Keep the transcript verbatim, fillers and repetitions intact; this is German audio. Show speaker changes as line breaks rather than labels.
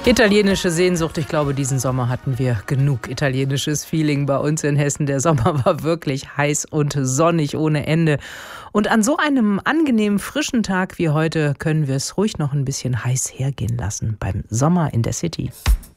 Italienische Sehnsucht. Ich glaube, diesen Sommer hatten wir genug italienisches Feeling bei uns in Hessen. Der Sommer war wirklich heiß und sonnig ohne Ende. Und an so einem angenehmen, frischen Tag wie heute können wir es ruhig noch ein bisschen heiß hergehen lassen beim Sommer in der City.